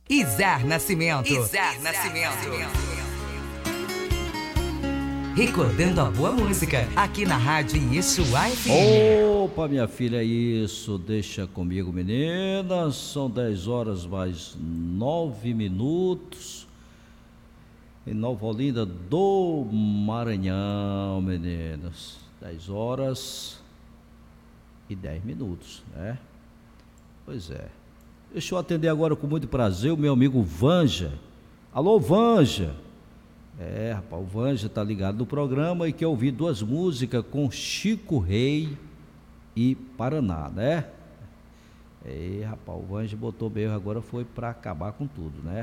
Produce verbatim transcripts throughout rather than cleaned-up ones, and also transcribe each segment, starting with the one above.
Izar Nascimento. Izar Nascimento. Recordando a boa música, aqui na Rádio Yeshua F M. Opa, minha filha, isso, deixa comigo, meninas. São dez horas mais nove minutos. Em Nova Olinda do Maranhão, meninas. dez horas e dez minutos, né? Pois é. Deixa eu atender agora com muito prazer o meu amigo Vanja. Alô, Vanja. É, rapaz, o Vanja tá ligado no programa e quer ouvir duas músicas com Chico Rei e Paraná, né? É, rapaz, o Vanja botou mesmo, agora foi pra acabar com tudo, né?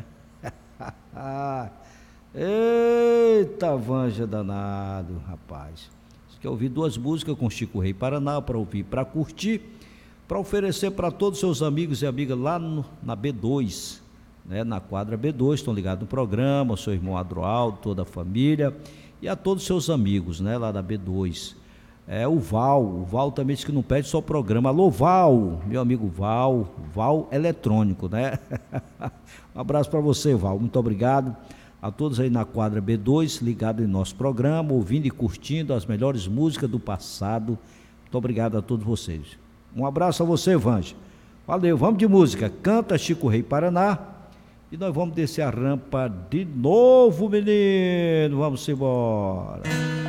Eita, Vanja danado, rapaz. Você quer ouvir duas músicas com Chico Rei e Paraná para ouvir, para curtir, para oferecer para todos os seus amigos e amigas lá no, na B dois, né, na quadra B dois, estão ligados no programa, o seu irmão Adroaldo, toda a família e a todos os seus amigos, né, lá da B dois. É o Val, o Val também disse que não pede só programa. Alô, Val, meu amigo Val, Val Eletrônico, né? Um abraço para você, Val, muito obrigado a todos aí na quadra B dois, ligado em nosso programa, ouvindo e curtindo as melhores músicas do passado. Muito obrigado a todos vocês. Um abraço a você, Vanja. Valeu, vamos de música. Canta Chico Rei Paraná e nós vamos descer a rampa de novo, menino. Vamos embora.